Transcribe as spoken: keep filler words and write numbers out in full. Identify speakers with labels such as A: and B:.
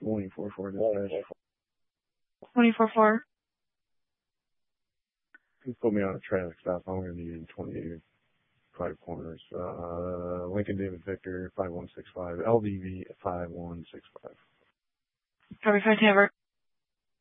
A: twenty-four four dispatch.
B: twenty-four four.
A: Please put me on a traffic stop. I'm going to need in twenty-eight five corners. Uh, Lincoln David Victor five one six five. L D V five one six five.
B: Copy, five Tamber.